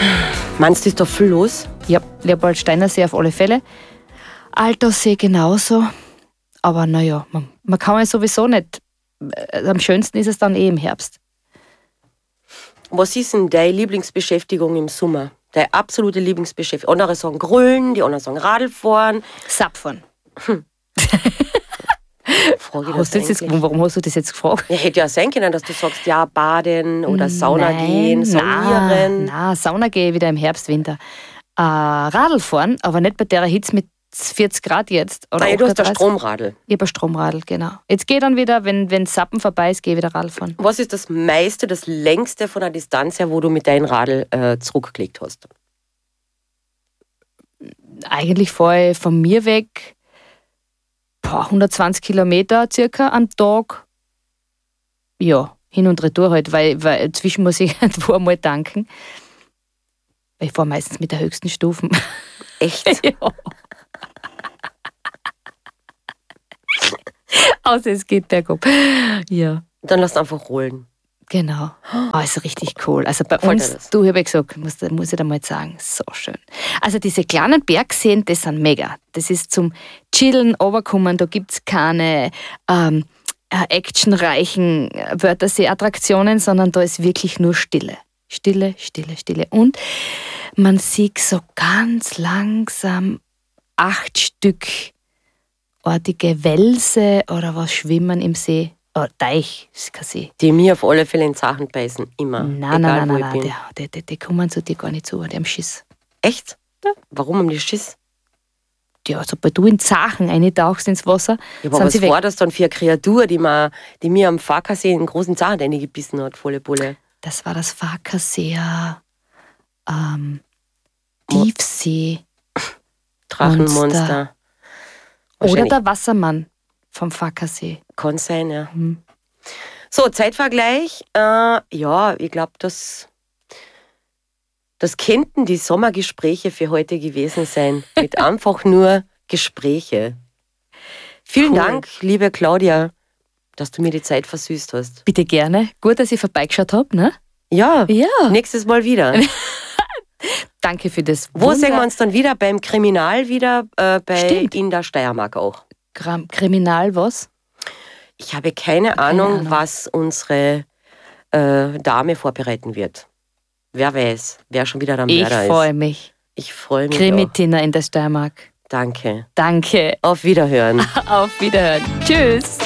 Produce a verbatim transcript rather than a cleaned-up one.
Meinst du, ist da viel los? Ja, Leopoldsteiner See auf alle Fälle. Alterssee genauso. Aber naja, man, man kann ja sowieso nicht. Am schönsten ist es dann eh im Herbst. Was ist denn deine Lieblingsbeschäftigung im Sommer? Deine absolute Lieblingsbeschäftigung? Andere sagen Grölen, die anderen sagen Radlfahren. Sapfahren. Hm. Frage Hast du jetzt, warum hast du das jetzt gefragt? Ja, hätte ja sein können, dass du sagst, ja, baden oder Sauna nein, gehen, saunieren. Nein, nein, Sauna gehe ich wieder im Herbst, Winter. Äh, Radl fahren, aber nicht bei der Hitze mit vierzig Grad jetzt. Oder Nein, du hast ein Stromradl. Ich habe ein Stromradl, genau. Jetzt gehe ich dann wieder, wenn, wenn Sappen vorbei ist, gehe ich wieder Radl fahren. Was ist das meiste, das längste von der Distanz her, wo du mit deinem Radl äh, zurückgelegt hast? Eigentlich fahre ich von mir weg boah, hundertzwanzig Kilometer circa am Tag. Ja, hin und retour halt, weil, weil zwischen muss ich irgendwo einmal tanken. Ich fahre meistens mit der höchsten Stufen. Echt? Ja. Außer es geht bergab. Ja. Dann lass einfach rollen. Genau. Oh, ist richtig cool. Also bei Gefällt uns, dir das? du, habe ich gesagt, muss, muss ich dir mal sagen, so schön. Also diese kleinen Bergseen, das sind mega. Das ist zum Chillen, runterkommen, da gibt es keine ähm, actionreichen Wörthersee-Attraktionen, sondern da ist wirklich nur Stille. Stille, Stille, Stille. Und man sieht so ganz langsam acht Stück artige Welse oder was schwimmen im See. Oh, Teich, ist kein See. Die mir auf alle Fälle in Sachen beißen, immer. Nein, Egal, nein, wo nein, ich nein, bin. nein. Die, die, die kommen zu dir gar nicht zu, die haben Schiss. Echt? Ja. Warum haben die Schiss? Ja, sobald du in Zachen eintauchst ins Wasser, Ja, aber sind was sie weg. war das dann für eine Kreatur, die, ma, die mir am Farkasee einen großen Zahn reingebissen hat, volle Bulle? Das war das Farkaseer ähm, Mo- Tiefsee. Drachenmonster. Oder Wahrscheinlich. der Wassermann vom Farkasee. Kann sein, ja. Mhm. So, Zeitvergleich. Äh, ja, ich glaube, das, das könnten die Sommergespräche für heute gewesen sein. Mit einfach nur Gespräche. Vielen Cool. Dank, liebe Claudia, dass du mir die Zeit versüßt hast. Bitte gerne. Gut, dass ich vorbeigeschaut habe, ne? Ja, Ja. nächstes Mal wieder. Danke für das Wo Wunder- sehen wir uns dann wieder? Beim Kriminal wieder, äh, bei Stimmt. in der Steiermark auch. Gram- Kriminal was? Ich habe keine, Ahnung, Ahnung. was unsere äh, Dame vorbereiten wird. Wer weiß, wer schon wieder der Ich Mörder freue ist. mich. Ich freue mich auch. Krimi-Tina in der Steiermark. Danke. Danke. Auf Wiederhören. Auf Wiederhören. Tschüss.